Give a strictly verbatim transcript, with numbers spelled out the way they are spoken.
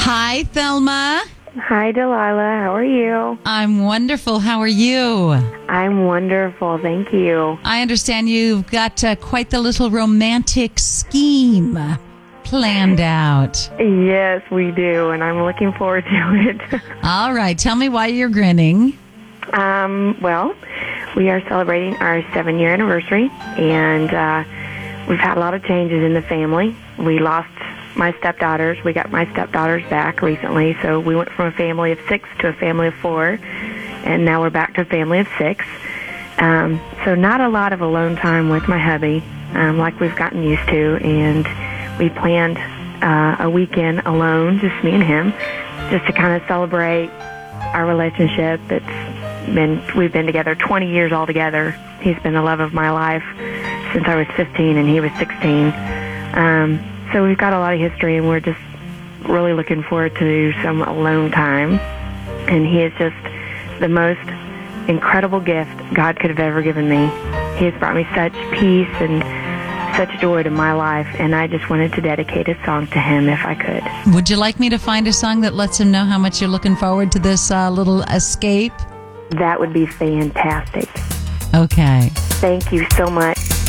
Hi, Thelma. Hi, Delilah. How are you? I'm wonderful. How are you? I'm wonderful. Thank you. I understand you've got uh, quite the little romantic scheme planned out. Yes, we do, and I'm looking forward to it. All right. Tell me why you're grinning. um, well, we are celebrating our seven-year anniversary, and uh, we've had a lot of changes in the family. We lost my stepdaughters. We got my stepdaughters back recently, so we went from a family of six to a family of four, and now we're back to a family of six. Um, so not a lot of alone time with my hubby, um, like we've gotten used to, and we planned uh, a weekend alone, just me and him, just to kind of celebrate our relationship. It's been we've been together twenty years altogether. He's been the love of my life since I was fifteen, and he was sixteen. Um, So we've got a lot of history, and we're just really looking forward to some alone time. And he is just the most incredible gift God could have ever given me. He has brought me such peace and such joy to my life, and I just wanted to dedicate a song to him if I could. Would you like me to find a song that lets him know how much you're looking forward to this uh, little escape? That would be fantastic. Okay. Thank you so much.